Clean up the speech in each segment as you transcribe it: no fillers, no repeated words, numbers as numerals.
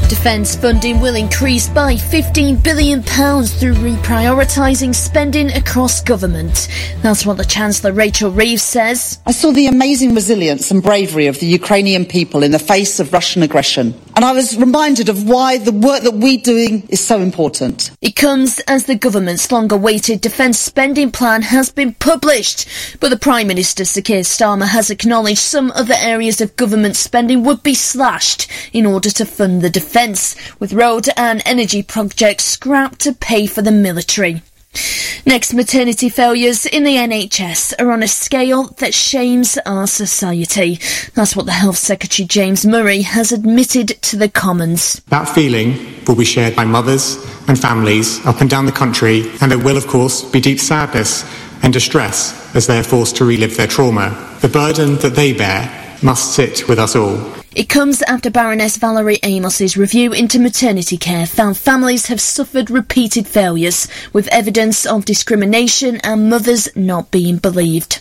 Defence funding will increase by £15 billion through reprioritising spending across government. That's what the Chancellor Rachel Reeves says. I saw the amazing resilience and bravery of the Ukrainian people in the face of Russian aggression. And I was reminded of why the work that we're doing is so important. It comes as the government's long-awaited defence spending plan has been published. But the Prime Minister, Sir Keir Starmer, has acknowledged some other areas of government spending would be slashed in order to fund the defence, with road and energy projects scrapped to pay for the military. Next, maternity failures in the NHS are on a scale that shames our society. That's what the Health Secretary James Murray has admitted to the Commons. That feeling will be shared by mothers and families up and down the country, and there will, of course, be deep sadness and distress as they are forced to relive their trauma. The burden that they bear must sit with us all. It comes after Baroness Valerie Amos's review into maternity care found families have suffered repeated failures, with evidence of discrimination and mothers not being believed.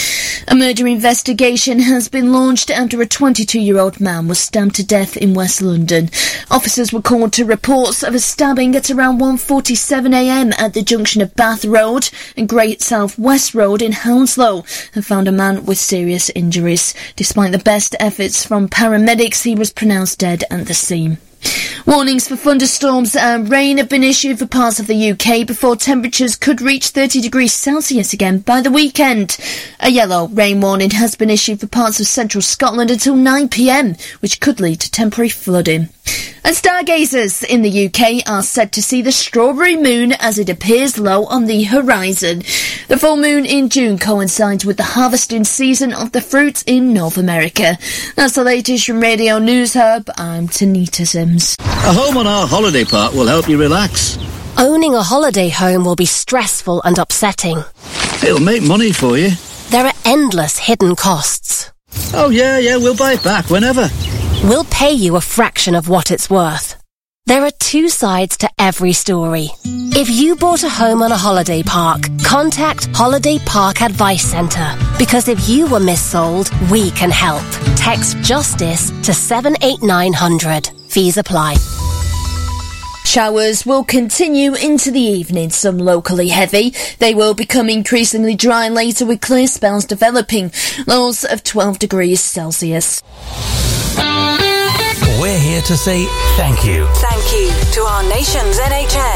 A murder investigation has been launched after a 22-year-old man was stabbed to death in West London. Officers were called to reports of a stabbing at around 1:47am at the junction of Bath Road and Great South West Road in Hounslow and found a man with serious injuries. Despite the best efforts from paramedics, he was pronounced dead at the scene. Warnings for thunderstorms and rain have been issued for parts of the UK before temperatures could reach 30 degrees Celsius again by the weekend. A yellow rain warning has been issued for parts of central Scotland until 9pm, which could lead to temporary flooding. And stargazers in the UK are said to see the strawberry moon as it appears low on the horizon. The full moon in June coincides with the harvesting season of the fruit in North America. That's the latest from Radio News Hub. I'm Tanita Sims. A home on our holiday park will help you relax. Owning a holiday home will be stressful and upsetting. It'll make money for you. There are endless hidden costs. Oh, yeah, we'll buy it back whenever. We'll pay you a fraction of what it's worth. There are two sides to every story. If you bought a home on a holiday park, contact Holiday Park Advice Centre. Because if you were missold, we can help. Text JUSTICE to 78900. Fees apply. Showers will continue into the evening, some locally heavy. They will become increasingly dry later with clear spells developing. Lows of 12 degrees Celsius. We're here to say thank you. Thank you to our nation's NHS.